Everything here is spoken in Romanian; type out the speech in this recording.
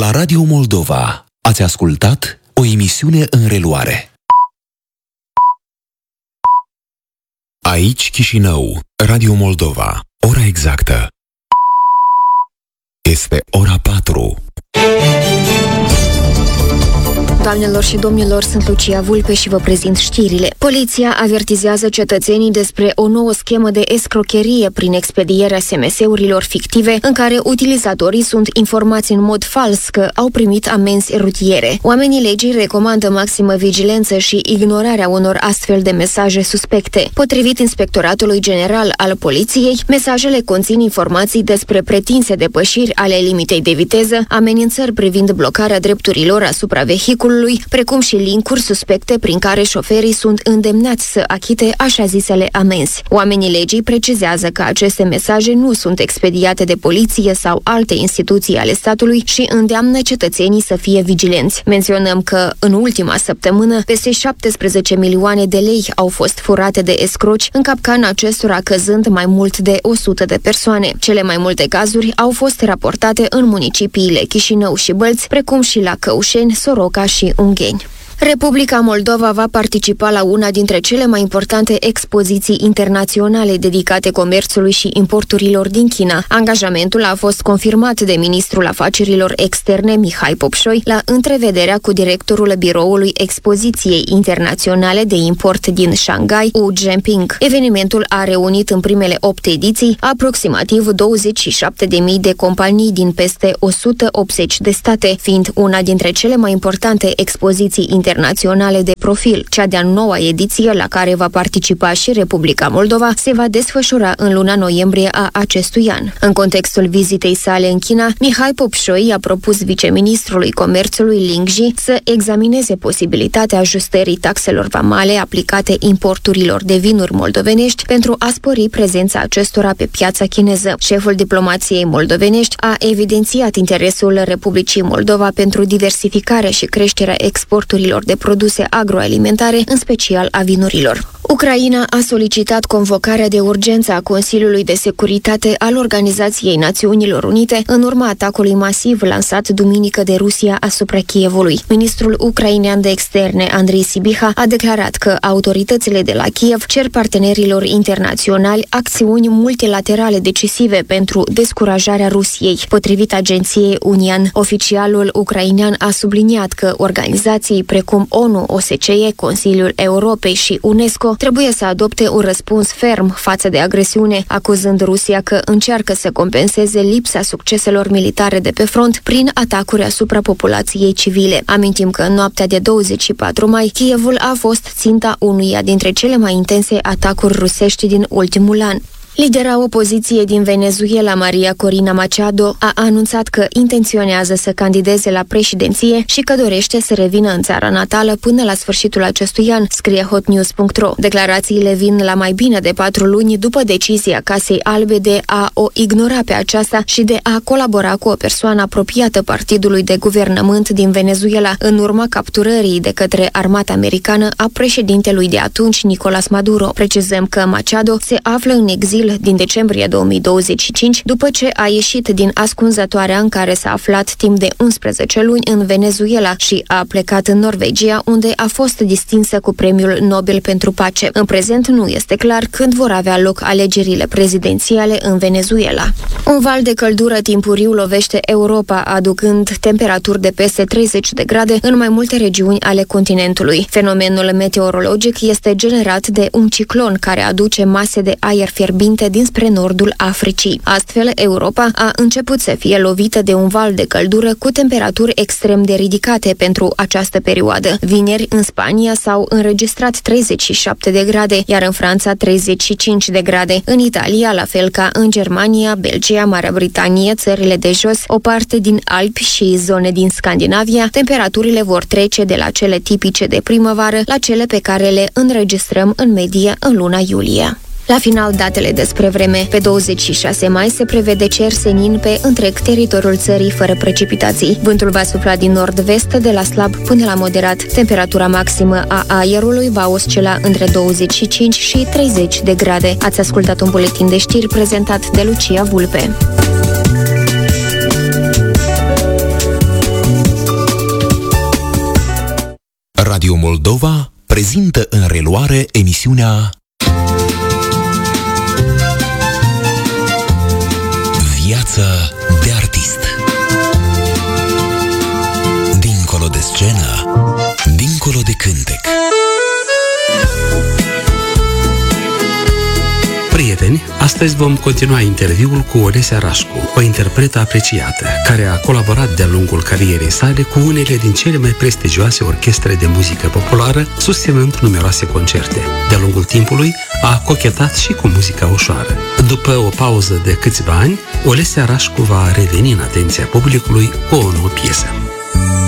La Radio Moldova ați ascultat o emisiune în reluare. Aici Chișinău, Radio Moldova. Ora exactă este ora 4. Doamnelor și domnilor, sunt Lucia Vulpe și vă prezint știrile. Poliția avertizează cetățenii despre o nouă schemă de escrocherie prin expedierea SMS-urilor fictive în care utilizatorii sunt informați în mod fals că au primit amenzi rutiere. Oamenii legii recomandă maximă vigilență și ignorarea unor astfel de mesaje suspecte. Potrivit Inspectoratului General al Poliției, mesajele conțin informații despre pretinse depășiri ale limitei de viteză, amenințări privind blocarea drepturilor asupra vehiculului, precum și linkuri suspecte prin care șoferii sunt îndemnați să achite așa zisele amenzi. Oamenii legii precizează că aceste mesaje nu sunt expediate de poliție sau alte instituții ale statului și îndeamnă cetățenii să fie vigilenți. Menționăm că în ultima săptămână peste 17 milioane de lei au fost furate de escroci, în capcana acestora căzând mai mult de 100 de persoane. Cele mai multe cazuri au fost raportate în municipiile Chișinău și Bălți, precum și la Căușeni, Soroca și Ungheni. Republica Moldova va participa la una dintre cele mai importante expoziții internaționale dedicate comerțului și importurilor din China. Angajamentul a fost confirmat de ministrul afacerilor externe Mihai Popșoi la întrevederea cu directorul biroului expoziției internaționale de import din Shanghai, Wu Zhenping. Evenimentul a reunit în primele 8 ediții aproximativ 27.000 de companii din peste 180 de state, fiind una dintre cele mai importante expoziții internaționale de profil. Cea de-a 9-a ediție, la care va participa și Republica Moldova, se va desfășura în luna noiembrie a acestui an. În contextul vizitei sale în China, Mihai Popșoi a propus viceministrului comerțului Ling Ji să examineze posibilitatea ajustării taxelor vamale aplicate importurilor de vinuri moldovenești pentru a spori prezența acestora pe piața chineză. Șeful diplomației moldovenești a evidențiat interesul Republicii Moldova pentru diversificarea și creșterea exporturilor de produse agroalimentare, în special a vinurilor. Ucraina a solicitat convocarea de urgență a Consiliului de Securitate al Organizației Națiunilor Unite în urma atacului masiv lansat duminică de Rusia asupra Kievului. Ministrul ucrainean de externe, Andrei Sibiha, a declarat că autoritățile de la Kiev cer partenerilor internaționali acțiuni multilaterale decisive pentru descurajarea Rusiei. Potrivit agenției Unian, oficialul ucrainean a subliniat că organizații precum ONU, OSCE, Consiliul Europei și UNESCO trebuie să adopte un răspuns ferm față de agresiune, acuzând Rusia că încearcă să compenseze lipsa succeselor militare de pe front prin atacuri asupra populației civile. Amintim că în noaptea de 24 mai, Kievul a fost ținta unuia dintre cele mai intense atacuri rusești din ultimul an. Lidera opoziției din Venezuela, Maria Corina Machado, a anunțat că intenționează să candideze la președinție și că dorește să revină în țara natală până la sfârșitul acestui an, scrie hotnews.ro. Declarațiile vin la mai bine de 4 luni după decizia Casei Albe de a o ignora pe aceasta și de a colabora cu o persoană apropiată partidului de guvernământ din Venezuela în urma capturării de către armata americană a președintelui de atunci, Nicolás Maduro. Precizăm că Machado se află în exil din decembrie 2025, după ce a ieșit din ascunzătoarea în care s-a aflat timp de 11 luni în Venezuela și a plecat în Norvegia, unde a fost distinsă cu Premiul Nobel pentru Pace. În prezent nu este clar când vor avea loc alegerile prezidențiale în Venezuela. Un val de căldură timpuriu lovește Europa, aducând temperaturi de peste 30 de grade în mai multe regiuni ale continentului. Fenomenul meteorologic este generat de un ciclon care aduce mase de aer fierbinte dinspre nordul Africii. Astfel, Europa a început să fie lovită de un val de căldură cu temperaturi extrem de ridicate pentru această perioadă. Vineri, în Spania s-au înregistrat 37 de grade, iar în Franța 35 de grade. În Italia, la fel ca în Germania, Belgia, Marea Britanie, țările de jos, o parte din Alpi și zone din Scandinavia, temperaturile vor trece de la cele tipice de primăvară la cele pe care le înregistrăm în medie în luna iulie. La final, datele despre vreme. Pe 26 mai se prevede cer senin pe întreg teritoriul țării fără precipitații. Vântul va sufla din nord-vest de la slab până la moderat. Temperatura maximă a aerului va oscila între 25 și 30 de grade. Ați ascultat un buletin de știri prezentat de Lucia Vulpe. prezintă în reluare emisiunea Viața de artist. Dincolo de scenă, dincolo de cântec. Prieteni, astăzi vom continua interviul cu Olesia Rașcu, o interpretă apreciată, care a colaborat de-a lungul carierei sale cu unele din cele mai prestigioase orchestre de muzică populară, susținând numeroase concerte. De-a lungul timpului a cochetat și cu muzica ușoară. După o pauză de câțiva ani, Olesia Rașcu va reveni în atenția publicului cu o nouă piesă.